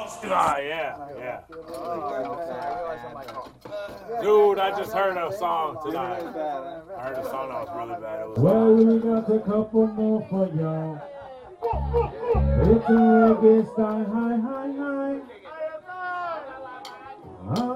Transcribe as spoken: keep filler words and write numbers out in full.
Ah, yeah, yeah. Dude, I just heard a song tonight. I heard a song that was really bad. It was well, we got a couple more for y'all. It's a reggae style, high, high, high.